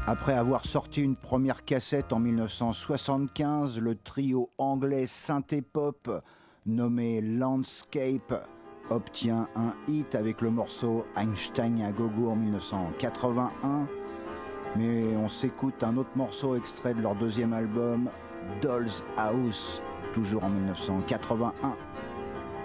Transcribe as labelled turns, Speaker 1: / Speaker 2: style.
Speaker 1: Après avoir sorti une première cassette en 1975, le trio anglais synthé-pop nommé Landscape obtient un hit avec le morceau Einstein à gogo en 1981. Mais on s'écoute un autre morceau extrait de leur deuxième album, Doll's House, toujours en 1981.